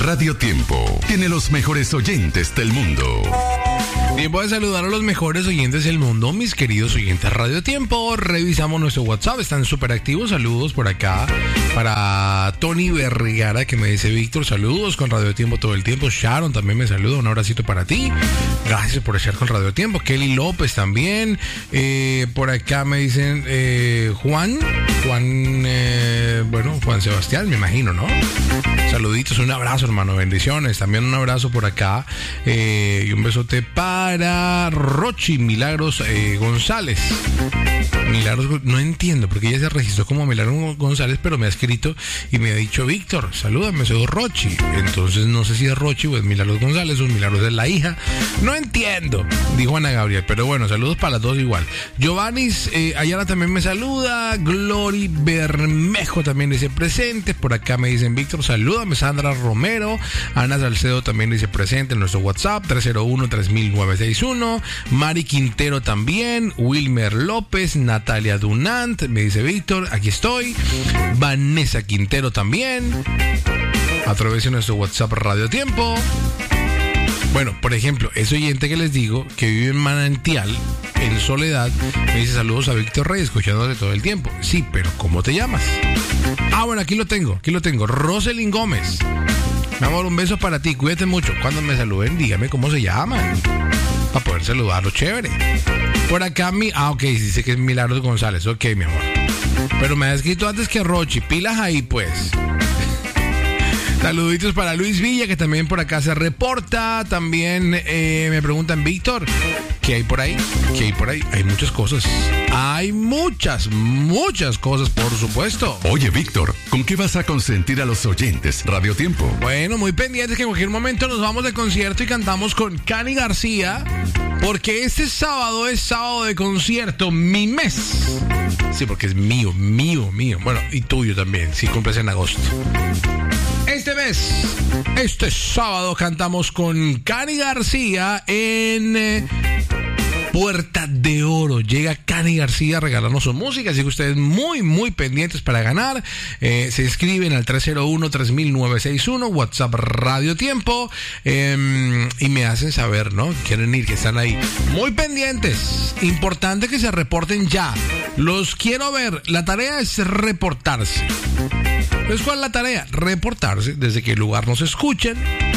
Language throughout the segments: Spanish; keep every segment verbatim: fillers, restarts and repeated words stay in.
Radio Tiempo tiene los mejores oyentes del mundo. Tiempo de saludar a los mejores oyentes del mundo, mis queridos oyentes Radio Tiempo. Revisamos nuestro WhatsApp, están súper activos. Saludos por acá para Tony Vergara, que me dice: Víctor, saludos con Radio Tiempo todo el tiempo. Sharon también me saluda, un abracito para ti. Gracias por estar con Radio Tiempo. Kelly López también. Eh, por acá me dicen eh, Juan, Juan, eh, bueno, Juan Sebastián, me imagino, ¿no? Saluditos, un abrazo, hermano, bendiciones. También un abrazo por acá eh, y un besote para Rochi Milagros eh, González. Milagros, no entiendo porque ella se registró como Milagros González, pero me ha escrito y me ha dicho: Víctor, salúdame, soy Rochi. Entonces no sé si es Rochi o es Milagros González o Milagros es la hija. No entiendo, dijo Ana Gabriel, pero bueno, saludos para las dos igual. Giovanni eh, Ayala también me saluda. Glory Bermejo también dice presente. Por acá me dicen: Víctor, salúdame. Sandra Romero. Ana Salcedo también dice presente en nuestro WhatsApp tres cero uno, tres mil novecientos sesenta y uno. Mari Quintero también. Wilmer López. Natalia Dunant me dice: Víctor, aquí estoy. Vanessa Quintero también, a través de nuestro WhatsApp Radio Tiempo. Bueno, por ejemplo, ese oyente que les digo, que vive en Manantial, en Soledad, me dice: saludos a Víctor Rey, escuchándote todo el tiempo. Sí, pero ¿cómo te llamas? Ah, bueno, aquí lo tengo, aquí lo tengo. Roselyn Gómez. Mi amor, un beso para ti, cuídate mucho. Cuando me saluden, dígame cómo se llaman, para poder saludarlo chévere. Por acá mi... Ah, ok, dice que es Milagros González. Ok, mi amor. Pero me ha escrito antes que Rochi. Pilas ahí, pues. Saluditos para Luis Villa, que también por acá se reporta. También eh, me preguntan: Víctor, ¿qué hay por ahí? ¿Qué hay por ahí? Hay muchas cosas. Hay muchas, muchas cosas, por supuesto. Oye, Víctor, ¿con qué vas a consentir a los oyentes Radio Tiempo? Bueno, muy pendientes que en cualquier momento nos vamos de concierto y cantamos con Cani García, porque este sábado es sábado de concierto, mi mes. Sí, porque es mío, mío, mío. Bueno, y tuyo también, si cumples en agosto. Este mes, este sábado cantamos con Cani García en eh, Puerta de Oro. Llega Cani García a regalarnos su música, así que ustedes muy, muy pendientes para ganar. Eh, se inscriben al tres cero uno, tres mil novecientos sesenta y uno, WhatsApp Radio Tiempo, eh, y me hacen saber, ¿no? Quieren ir, que están ahí. Muy pendientes. Importante que se reporten ya. Los quiero ver. La tarea es reportarse. Entonces, ¿cuál es la tarea? Reportarse desde que el lugar nos escuchen.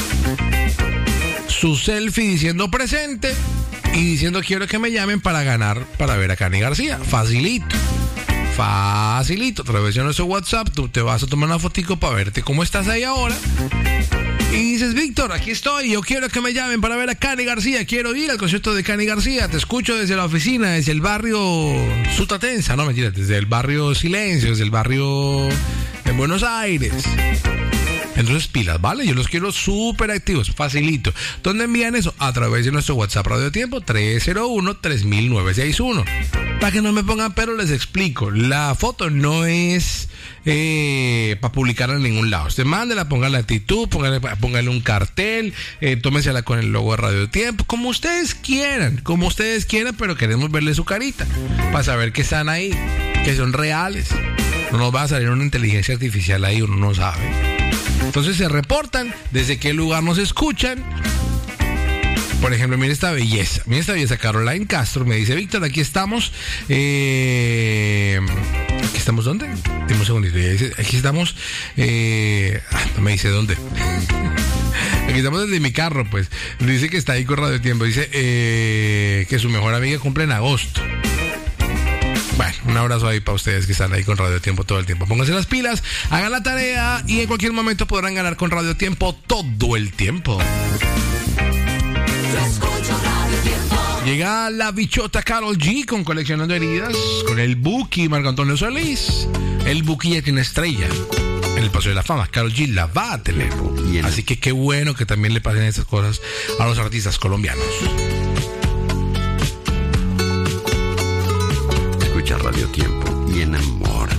Su selfie diciendo presente y diciendo: quiero que me llamen para ganar, para ver a Cani García. Facilito. Facilito. A través de nuestro WhatsApp, tú te vas a tomar una fotico para verte cómo estás ahí ahora. Y dices: Víctor, aquí estoy, yo quiero que me llamen para ver a Cani García, quiero ir al concierto de Cani García, te escucho desde la oficina, desde el barrio Sutatensa, no mentira, desde el barrio Silencio, desde el barrio en Buenos Aires. Entonces, pilas, ¿vale? Yo los quiero súper activos, facilito. ¿Dónde envían eso? A través de nuestro WhatsApp Radio Tiempo, tres cero uno, tres mil novecientos sesenta y uno. Para que no me pongan pero, les explico. La foto no es eh, para publicarla en ningún lado. Usted mándela, ponga la actitud, póngale, póngale un cartel, eh, tómesela con el logo de Radio Tiempo, como ustedes quieran, como ustedes quieran, pero queremos verle su carita, para saber que están ahí, que son reales. No nos va a salir una inteligencia artificial ahí, uno no sabe. Entonces se reportan desde qué lugar nos escuchan. Por ejemplo, mire esta belleza. Mire esta belleza. Caroline Castro me dice: Víctor, aquí estamos. Eh, ¿Aquí estamos dónde? Dime un segundito. Dice, aquí estamos. Eh, no me dice dónde. Aquí estamos desde mi carro, pues. Dice que está ahí con Radio Tiempo. Dice eh, que su mejor amiga cumple en agosto. Bueno, un abrazo ahí para ustedes que están ahí con Radio Tiempo todo el tiempo. Pónganse las pilas, hagan la tarea y en cualquier momento podrán ganar con Radio Tiempo todo el tiempo. Llega la bichota Karol G con Coleccionando Heridas, con el Buki Marco Antonio Solís. El Buki ya tiene estrella en el Paseo de la Fama. Karol G la va a tener. Así que qué bueno que también le pasen estas cosas a los artistas colombianos. Radio Tiempo y enamórate.